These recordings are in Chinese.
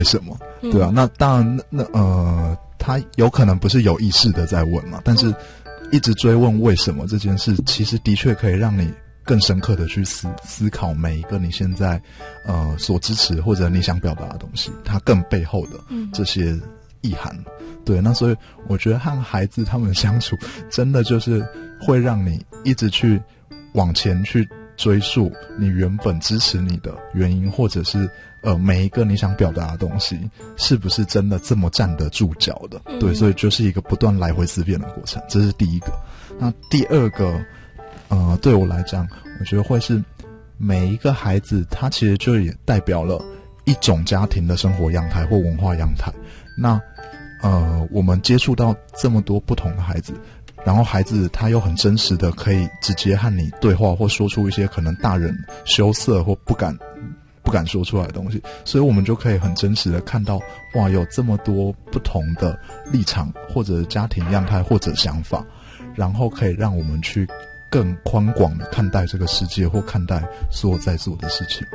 什么，对啊，那当然他有可能不是有意识的在问嘛，但是一直追问为什么这件事，其实的确可以让你更深刻的去思考每一个你现在所支持或者你想表达的东西，它更背后的这些意涵。对，那所以我觉得和孩子他们相处，真的就是会让你一直去往前去追溯你原本支持你的原因，或者是每一个你想表达的东西是不是真的这么站得住脚的。对，所以就是一个不断来回思辨的过程，这是第一个。那第二个对我来讲，我觉得会是每一个孩子他其实就也代表了一种家庭的生活样态或文化样态。那我们接触到这么多不同的孩子，然后孩子他又很真实的可以直接和你对话，或说出一些可能大人羞涩或不敢说出来的东西，所以我们就可以很真实的看到，哇，有这么多不同的立场或者家庭样态或者想法，然后可以让我们去更宽广的看待这个世界或看待所有在做的事情吧。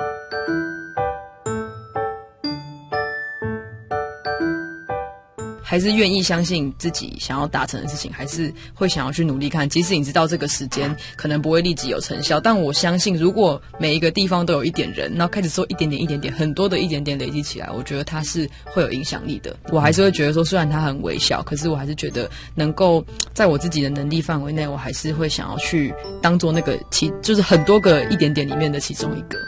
还是愿意相信自己想要达成的事情，还是会想要去努力看，即使你知道这个时间可能不会立即有成效，但我相信如果每一个地方都有一点人，然后开始做一点点很多的一点点累积起来，我觉得它是会有影响力的。我还是会觉得说，虽然它很微小，可是我还是觉得能够在我自己的能力范围内，我还是会想要去当做那个就是很多个一点点里面的其中一个。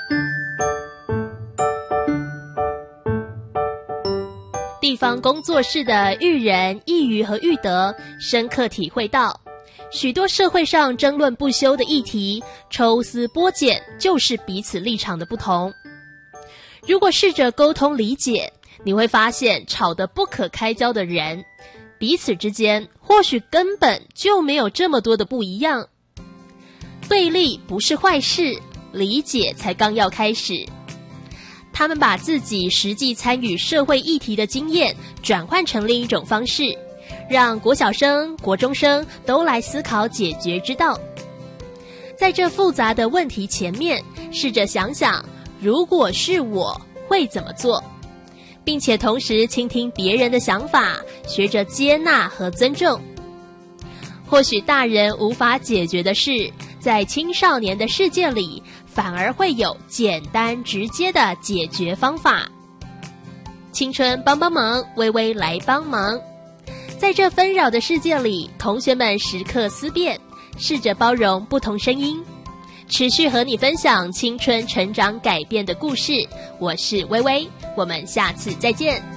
地方工作室的育人、育瑜和育德深刻体会到，许多社会上争论不休的议题，抽丝剥茧就是彼此立场的不同。如果试着沟通理解，你会发现吵得不可开交的人，彼此之间或许根本就没有这么多的不一样。对立不是坏事，理解才刚要开始。他们把自己实际参与社会议题的经验转换成另一种方式，让国小生、国中生都来思考解决之道。在这复杂的问题前面，试着想想，如果是我会怎么做，并且同时倾听别人的想法，学着接纳和尊重。或许大人无法解决的事，在青少年的世界里反而会有简单直接的解决方法。青春帮帮忙，微微来帮忙。在这纷扰的世界里，同学们时刻思辨，试着包容不同声音，持续和你分享青春成长改变的故事。我是微微，我们下次再见。